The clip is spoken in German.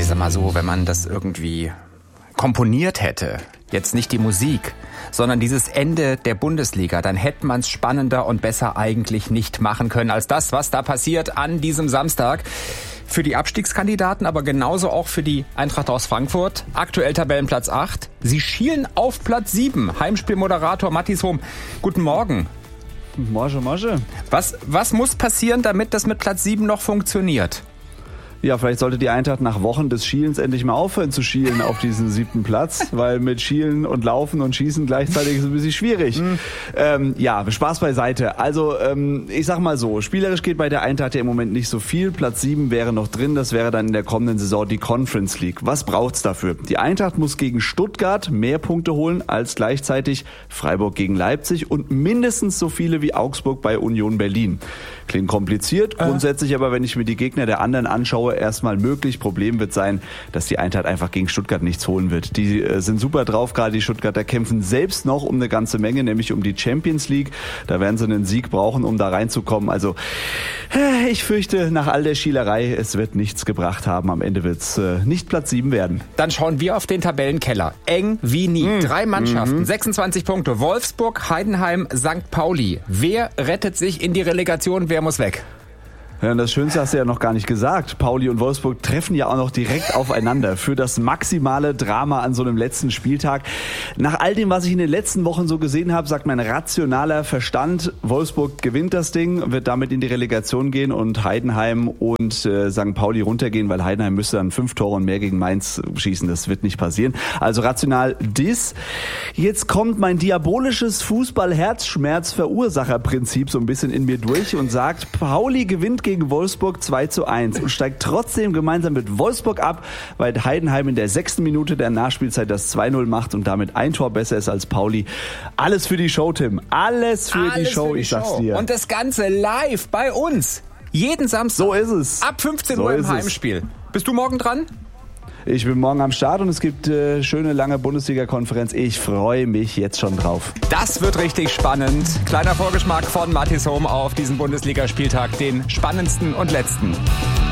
ich sag mal so, wenn man das irgendwie komponiert hätte, jetzt nicht die Musik, sondern dieses Ende der Bundesliga, dann hätte man es spannender und besser eigentlich nicht machen können als das, was da passiert an diesem Samstag. Für die Abstiegskandidaten, aber genauso auch für die Eintracht aus Frankfurt. Aktuell Tabellenplatz 8. Sie schielen auf Platz 7. Heimspielmoderator Mathis Hohm. Guten Morgen. Morgen. Was muss passieren, damit das mit Platz 7 noch funktioniert? Ja, vielleicht sollte die Eintracht nach Wochen des Schielens endlich mal aufhören zu schielen auf diesen 7. Platz, weil mit Schielen und Laufen und Schießen gleichzeitig ist ein bisschen schwierig. Spaß beiseite. Also ich sag mal so, spielerisch geht bei der Eintracht ja im Moment nicht so viel. Platz 7 wäre noch drin, das wäre dann in der kommenden Saison die Conference League. Was braucht's dafür? Die Eintracht muss gegen Stuttgart mehr Punkte holen als gleichzeitig Freiburg gegen Leipzig und mindestens so viele wie Augsburg bei Union Berlin. Klingt kompliziert, grundsätzlich aber, wenn ich mir die Gegner der anderen anschaue, erstmal möglich. Problem wird sein, dass die Eintracht einfach gegen Stuttgart nichts holen wird. Die sind super drauf, gerade die Stuttgarter kämpfen selbst noch um eine ganze Menge, nämlich um die Champions League. Da werden sie einen Sieg brauchen, um da reinzukommen. Also ich fürchte, nach all der Schielerei, es wird nichts gebracht haben. Am Ende wird es nicht Platz 7 werden. Dann schauen wir auf den Tabellenkeller. Eng wie nie. 3 Mannschaften, 26 Punkte. Wolfsburg, Heidenheim, St. Pauli. Wer rettet sich in die Relegation? Wer muss weg? Ja, und das Schönste hast du ja noch gar nicht gesagt. Pauli und Wolfsburg treffen ja auch noch direkt aufeinander für das maximale Drama an so einem letzten Spieltag. Nach all dem, was ich in den letzten Wochen so gesehen habe, sagt mein rationaler Verstand, Wolfsburg gewinnt das Ding, wird damit in die Relegation gehen und Heidenheim und St. Pauli runtergehen, weil Heidenheim müsste dann 5 Tore und mehr gegen Mainz schießen. Das wird nicht passieren. Also rational dies. Jetzt kommt mein diabolisches Fußball-Herzschmerz-Verursacherprinzip so ein bisschen in mir durch und sagt, Pauli gewinnt gegen Wolfsburg 2:1 und steigt trotzdem gemeinsam mit Wolfsburg ab, weil Heidenheim in der 6. Minute der Nachspielzeit das 2:0 macht und damit ein Tor besser ist als Pauli. Alles für die Show, Tim. Alles für die Show, ich sag's dir. Und das Ganze live bei uns. Jeden Samstag. So ist es. Ab 15 Uhr im Heimspiel. Bist du morgen dran? Ich bin morgen am Start und es gibt schöne lange Bundesliga-Konferenz. Ich freue mich jetzt schon drauf. Das wird richtig spannend. Kleiner Vorgeschmack von Mathis Hohm auf diesen Bundesligaspieltag, den spannendsten und letzten.